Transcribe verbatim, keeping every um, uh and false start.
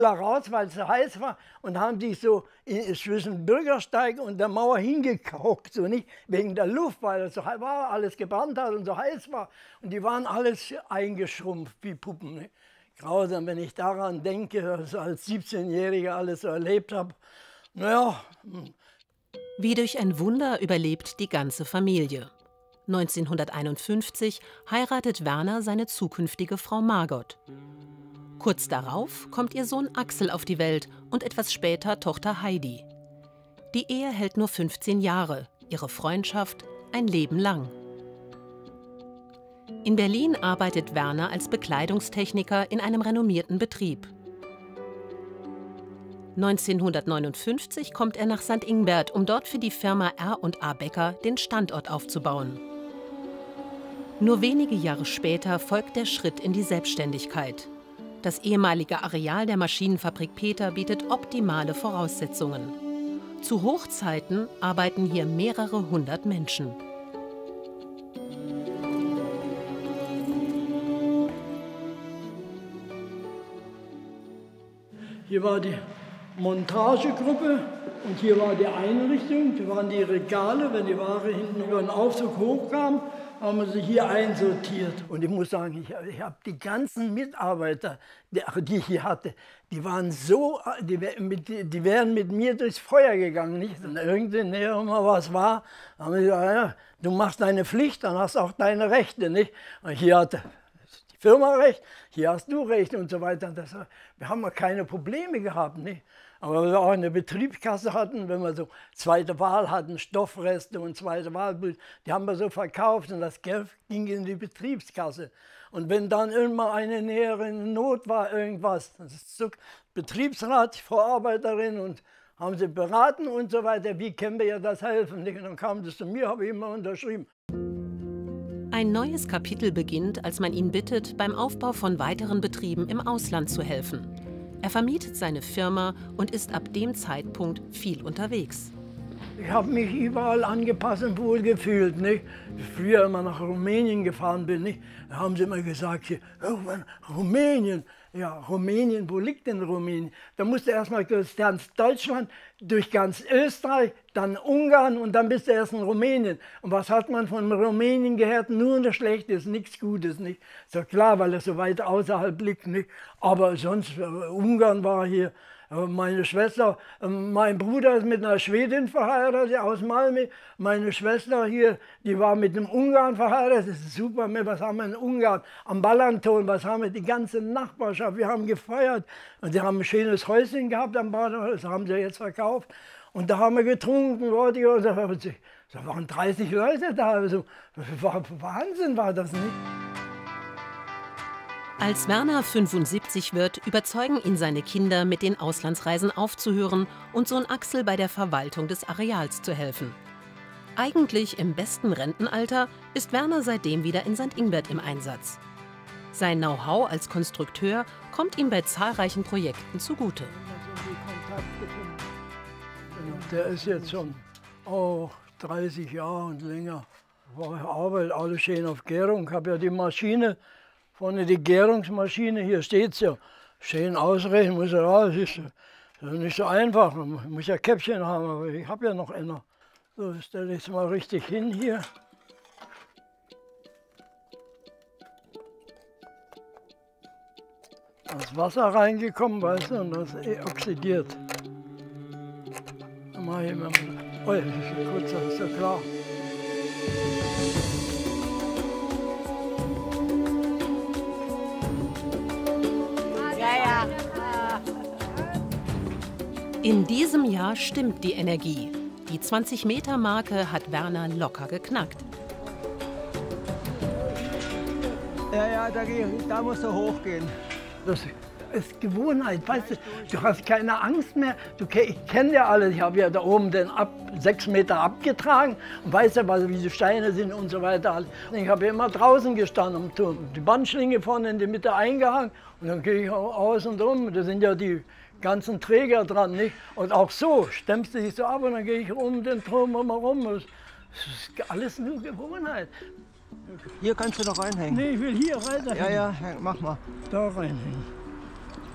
raus, weil es so heiß war, und haben sich so in, zwischen Bürgersteig und der Mauer hingehockt, so nicht wegen der Luft, weil es so war, alles gebrannt hat und so heiß war. Und die waren alles eingeschrumpft wie Puppen. Nicht? Grausam, wenn ich daran denke, was ich als siebzehnjähriger alles so erlebt habe. Naja. Wie durch ein Wunder überlebt die ganze Familie. neunzehnhunderteinundfünfzig heiratet Werner seine zukünftige Frau Margot. Kurz darauf kommt ihr Sohn Axel auf die Welt und etwas später Tochter Heidi. Die Ehe hält nur fünfzehn Jahre, ihre Freundschaft ein Leben lang. In Berlin arbeitet Werner als Bekleidungstechniker in einem renommierten Betrieb. neunzehnhundertneunundfünfzig kommt er nach Sankt Ingbert, um dort für die Firma R und A Becker den Standort aufzubauen. Nur wenige Jahre später folgt der Schritt in die Selbstständigkeit. Das ehemalige Areal der Maschinenfabrik Peter bietet optimale Voraussetzungen. Zu Hochzeiten arbeiten hier mehrere hundert Menschen. Hier war die Montagegruppe und hier war die Einrichtung, hier waren die Regale, wenn die Ware hinten über den Aufzug hochkam, haben wir sie hier einsortiert. Und ich muss sagen, ich, ich habe die ganzen Mitarbeiter, die, die ich hier hatte, die waren so, die, die wären mit mir durchs Feuer gegangen. Nicht? Und irgendwie, näher mal was war, haben wir gesagt, ja, du machst deine Pflicht, dann hast du auch deine Rechte. Nicht? Und hier hatte die Firma recht, hier hast du recht und so weiter. Das, wir haben keine Probleme gehabt. Nicht? Aber wenn wir auch eine Betriebskasse hatten, wenn wir so zweite Wahl hatten, Stoffreste und zweite Wahl, die haben wir so verkauft und das Geld ging in die Betriebskasse. Und wenn dann irgendwann eine nähere Not war, irgendwas, das ist so Betriebsrat, Vorarbeiterin und haben sie beraten und so weiter, wie können wir ja das helfen? Und dann kam das zu mir, habe ich immer unterschrieben. Ein neues Kapitel beginnt, als man ihn bittet, beim Aufbau von weiteren Betrieben im Ausland zu helfen. Er vermietet seine Firma und ist ab dem Zeitpunkt viel unterwegs. Ich habe mich überall angepasst und wohlgefühlt. Nicht? Früher immer nach Rumänien gefahren bin, nicht? Da haben sie immer gesagt, hier, oh Mann, Rumänien. Ja, Rumänien, wo liegt denn Rumänien? Da musst du erstmal durch ganz Deutschland, durch ganz Österreich, dann Ungarn und dann bist du erst in Rumänien. Und was hat man von Rumänien gehört? Nur das Schlechtes, nichts Gutes. Nicht? Ist doch klar, weil es so weit außerhalb liegt. Nicht? Aber sonst, äh, Ungarn war hier. Meine Schwester, mein Bruder ist mit einer Schwedin verheiratet aus Malmö. Meine Schwester hier, die war mit einem Ungarn verheiratet. Das ist super. Was haben wir in Ungarn? Am Ballanton, was haben wir? Die ganze Nachbarschaft. Wir haben gefeiert. Und die haben ein schönes Häuschen gehabt am Ballanton. Das haben sie jetzt verkauft. Und da haben wir getrunken. Und da waren dreißig Leute da. Also, war Wahnsinn war das nicht. Als Werner fünfundsiebzig wird, überzeugen ihn seine Kinder, mit den Auslandsreisen aufzuhören und Sohn Axel bei der Verwaltung des Areals zu helfen. Eigentlich im besten Rentenalter ist Werner seitdem wieder in Sankt Ingbert im Einsatz. Sein Know-how als Konstrukteur kommt ihm bei zahlreichen Projekten zugute. Der ist jetzt schon oh, dreißig Jahre und länger. Ich arbeite alles schön auf Gärung. Ich habe ja die Maschine. Vorne die Gärungsmaschine, hier steht es ja. Schön ausrechnen muss er raus. Das ist, das ist nicht so einfach. Man muss ja Käppchen haben, aber ich habe ja noch einer. So, ich stelle ich es mal richtig hin hier. Das Wasser reingekommen, weißt du, und das ist oxidiert. Dann mache ich mal. Oh, das ist kurz, das ist ja klar. In diesem Jahr stimmt die Energie. Die zwanzig-Meter-Marke hat Werner locker geknackt. Ja, ja, da, da musst du hochgehen. Das ist Gewohnheit, weißt du, du hast keine Angst mehr. Du, ich kenne ja alles, ich habe ja da oben den ab, sechs Meter abgetragen und weiß ja, was, wie die Steine sind und so weiter. Ich habe ja immer draußen gestanden am Turm, die Bandschlinge vorne in die Mitte eingehangen und dann gehe ich aus und um. Das sind ja die ganzen Träger dran, nicht? Und auch so stemmst du dich so ab und dann gehe ich um den Turm immer rum. Das ist alles nur Gewohnheit. Hier kannst du noch reinhängen. Nee, ich will hier weiter. Ja, ja, mach mal. Da reinhängen.